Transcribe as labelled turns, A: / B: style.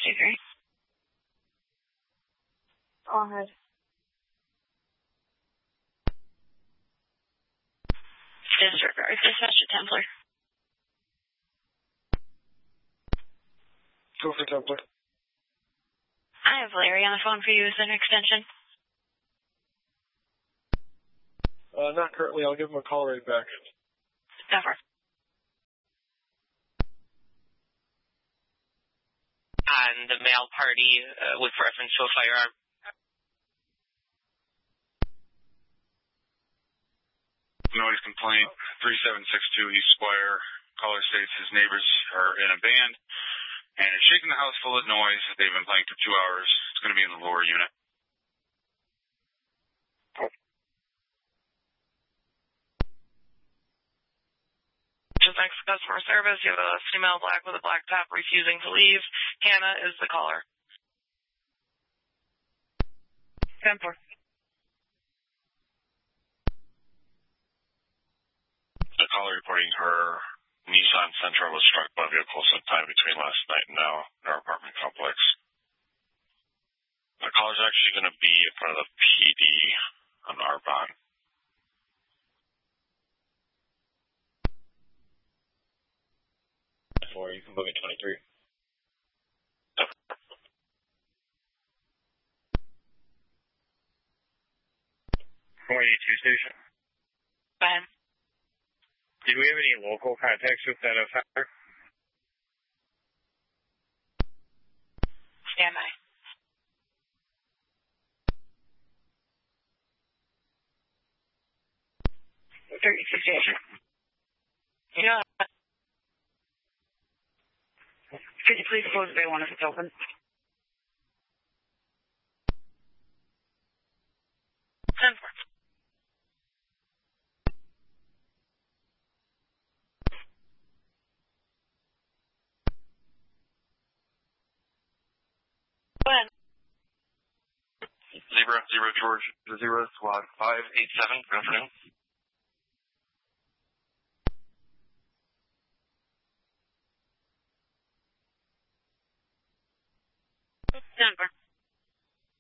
A: 63. Go ahead. Disregard. Dispatch to Templar.
B: Go for Templar.
A: I have Larry on the phone for you. Is there an extension?
B: Not currently. I'll give him a call right back.
A: Over.
C: On the male party with reference to a firearm.
D: Noise complaint, 3762 East Square. Caller states his neighbors are in a band and it's shaking the house full of noise. They've been playing for 2 hours. It's going to be in the lower unit.
C: Just next customer service, you have a female black with a black top refusing to leave. Hannah is the caller.
A: Templar.
D: The caller reporting her Nissan Sentra was struck by a vehicle sometime between last night and now in our apartment complex. The caller's actually going to be in front of the PD on Arbonne.
B: Or you can book at 23.
E: 482 station.
A: Ben.
E: Did we have any local contacts with that offender?
A: Stand by. Station. You know, could you please close bay one if it's open? Templar. Ben.
D: Zero George 0 squad 587. Good afternoon.
A: Denver.